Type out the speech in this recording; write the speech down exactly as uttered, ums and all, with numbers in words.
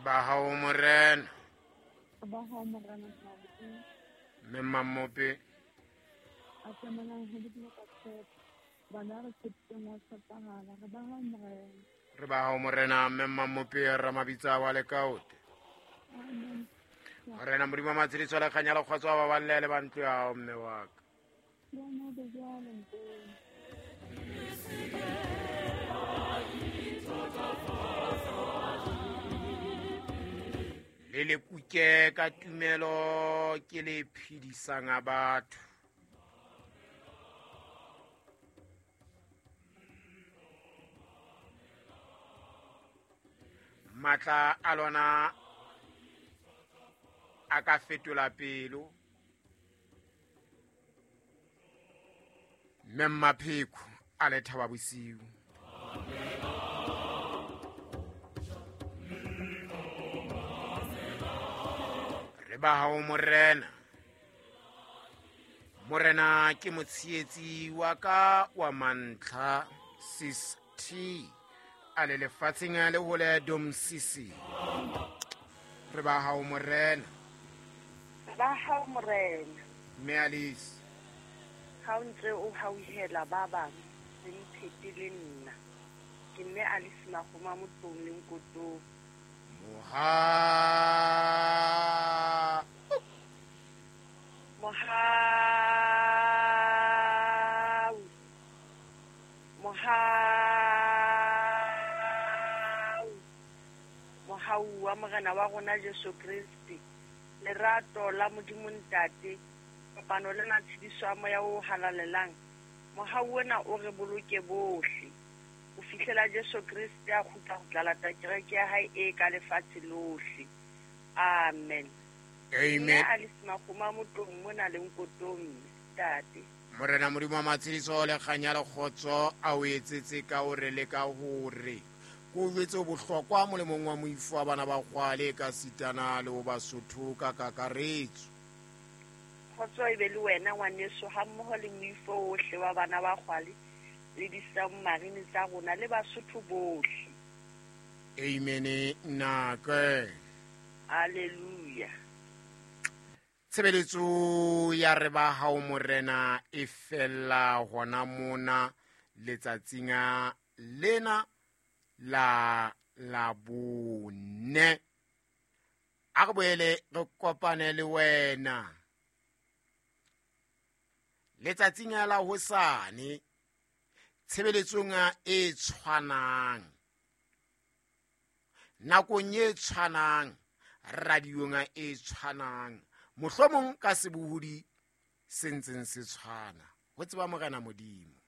ba hao morena ba ha morana tsa mme Mamope a tsamayang ho ditlo ka tshepo bana re tsetseng wa tshepahala re ba ha morena re ba hao morena mme Mamope ra mabitsa wa le kaote amen morena modimo matsiriso le kganya le kgotso ba balle le bantlo ya hao mme wa ka ya mo be jalo nteng le le kuke ka tumelo ke le phedisang a batho matla a lona a ka fetola pelo mme Mapheko a le thaba bosiu re ba hao morena morena ke motsheetsi wa ka wa mantlha sixty a le lefatsheng le hole domsisi re ba hao morena ba ha morena mme Alice ha o ntse o hauhela ba bang le mphete le nna ke mme Alice Magoma motlong le nkotong moha moha moha moha wa morena wa rona Jesu Kristi lerato la modimo ntate kopano le na tshidiso a moya o halalelang moha wona o re boloke bohle o fihlela Jesu Kristi a khutla go tlalata kereke ya hae e ka lefatshe lohle amen amen Alice Magoma motlong mona le nkotong ntate morena modimo wa matshidiso le kganya le kgotso a o etsetse ka o re le ka hore ko jwetse bohlokwa molemong wa moifo wa bana ba kgwale ka sitana le ho Basotho ka kakaretso khotso e be le wena ngwaneso ha mmoho le moifo ohle wa bana ba kgwale le disammarini tsa rona le Basotho bohle amen nake haleluya tshebeletso ya re ba hao morena e fella hona mona letsatsing lena la la bone a go boele re kopane le wena letsatsing la hosane tshebeletsong e tshwanang nakong e tshwanang radiong e tshwanang mohlomong ka sebohodi se ntseng se tshwana ho tseba morena modimo